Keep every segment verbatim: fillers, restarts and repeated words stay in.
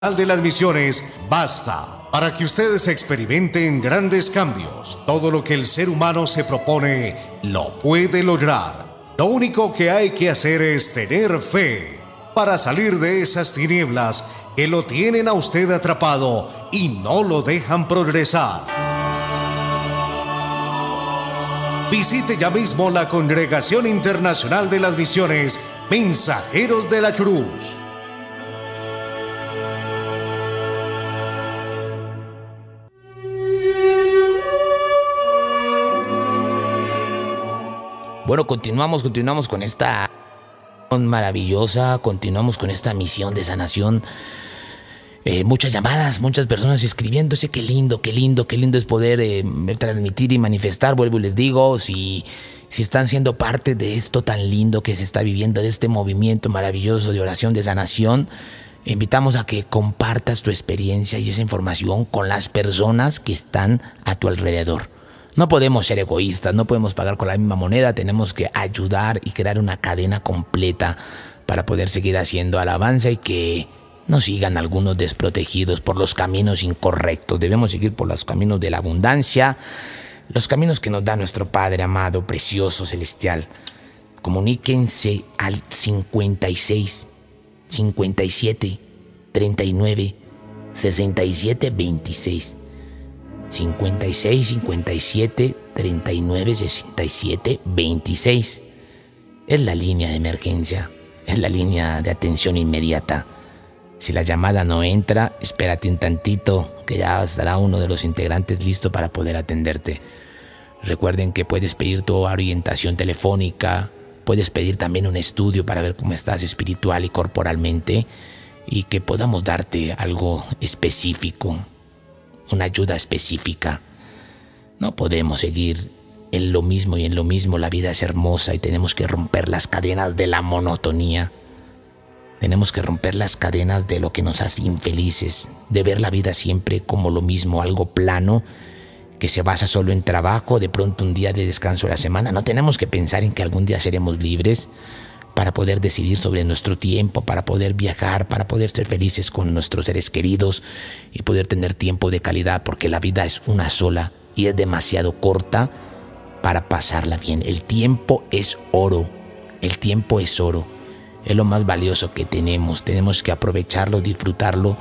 de las Misiones basta para que ustedes experimenten grandes cambios. Todo lo que el ser humano se propone lo puede lograr. Lo único que hay que hacer es tener fe para salir de esas tinieblas que lo tienen a usted atrapado y no lo dejan progresar. Visite ya mismo la Congregación Internacional de las Misiones Mensajeros de la Cruz. Bueno, continuamos, continuamos con esta maravillosa, continuamos con esta misión de sanación. Eh, muchas llamadas, muchas personas escribiéndose, qué lindo, qué lindo, qué lindo es poder eh, transmitir y manifestar. Vuelvo y les digo, si, si están siendo parte de esto tan lindo que se está viviendo, de este movimiento maravilloso de oración de sanación, invitamos a que compartas tu experiencia y esa información con las personas que están a tu alrededor. No podemos ser egoístas, no podemos pagar con la misma moneda, tenemos que ayudar y crear una cadena completa para poder seguir haciendo alabanza y que no sigan algunos desprotegidos por los caminos incorrectos. Debemos seguir por los caminos de la abundancia, los caminos que nos da nuestro Padre amado, precioso, celestial. Comuníquense al cincuenta y seis, cincuenta y siete, treinta y nueve, sesenta y siete, veintiséis. cincuenta y seis, cincuenta y siete, treinta y nueve, sesenta y siete, veintiséis. Es la línea de emergencia, es la línea de atención inmediata. Si la llamada no entra, espérate un tantito, que ya estará uno de los integrantes listo para poder atenderte. Recuerden que puedes pedir tu orientación telefónica, puedes pedir también un estudio para ver cómo estás espiritual y corporalmente y que podamos darte algo específico, una ayuda específica. No podemos seguir en lo mismo y en lo mismo. La vida es hermosa y tenemos que romper las cadenas de la monotonía. Tenemos que romper las cadenas de lo que nos hace infelices, de ver la vida siempre como lo mismo, algo plano, que se basa solo en trabajo, de pronto un día de descanso a la semana. No tenemos que pensar en que algún día seremos libres para poder decidir sobre nuestro tiempo, para poder viajar, para poder ser felices con nuestros seres queridos y poder tener tiempo de calidad, porque la vida es una sola y es demasiado corta para pasarla bien. El tiempo es oro, el tiempo es oro. Es lo más valioso que tenemos. Tenemos que aprovecharlo, disfrutarlo,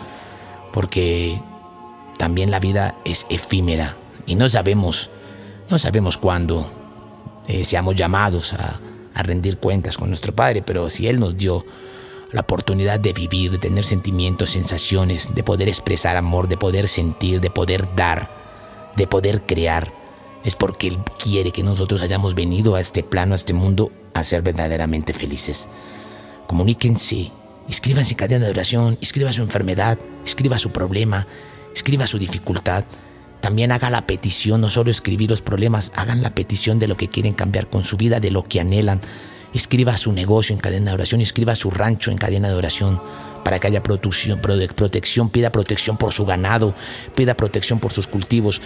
porque también la vida es efímera y no sabemos, no sabemos cuándo eh, seamos llamados a, a rendir cuentas con nuestro Padre, pero si Él nos dio la oportunidad de vivir, de tener sentimientos, sensaciones, de poder expresar amor, de poder sentir, de poder dar, de poder crear, es porque Él quiere que nosotros hayamos venido a este plano, a este mundo, a ser verdaderamente felices. Comuníquense, escríbanse en cadena de oración, escriba su enfermedad, escriba su problema, escriba su dificultad. También haga la petición, no solo escribir los problemas, hagan la petición de lo que quieren cambiar con su vida, de lo que anhelan. Escriba su negocio en cadena de oración, escriba su rancho en cadena de oración para que haya protección, protección, pida protección por su ganado, pida protección por sus cultivos.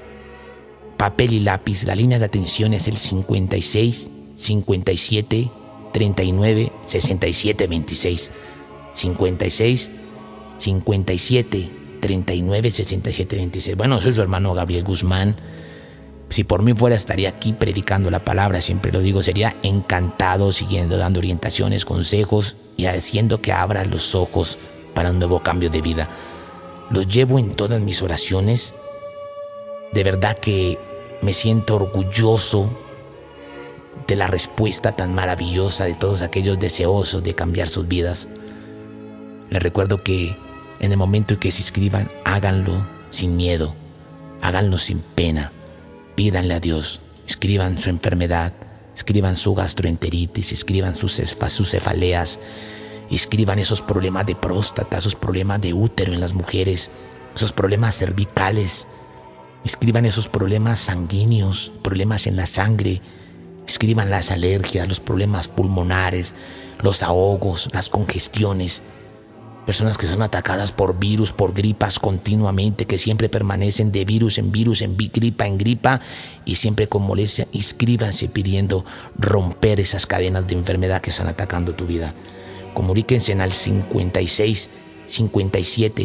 Papel y lápiz, la línea de atención es el cincuenta y seis, cincuenta y siete, treinta y nueve, sesenta y siete, veintiséis. cincuenta y seis, cincuenta y siete, treinta y nueve, sesenta y siete, veintiséis. Bueno, soy su hermano Gabriel Guzmán. Si por mí fuera, estaría aquí predicando la palabra, siempre lo digo, sería encantado siguiendo, dando orientaciones, consejos y haciendo que abran los ojos para un nuevo cambio de vida. Los llevo en todas mis oraciones. De verdad que me siento orgulloso de la respuesta tan maravillosa de todos aquellos deseosos de cambiar sus vidas. Les recuerdo que en el momento en que se inscriban, háganlo sin miedo, háganlo sin pena, pídanle a Dios, escriban su enfermedad, escriban su gastroenteritis, escriban sus, sus cefaleas, escriban esos problemas de próstata, esos problemas de útero en las mujeres, esos problemas cervicales, escriban esos problemas sanguíneos, problemas en la sangre. Escriban las alergias, los problemas pulmonares, los ahogos, las congestiones. Personas que son atacadas por virus, por gripas continuamente, que siempre permanecen de virus en virus, en gripa en gripa y siempre con molestia. Inscríbanse pidiendo romper esas cadenas de enfermedad que están atacando tu vida. Comuníquense al cincuenta y seis, cincuenta y siete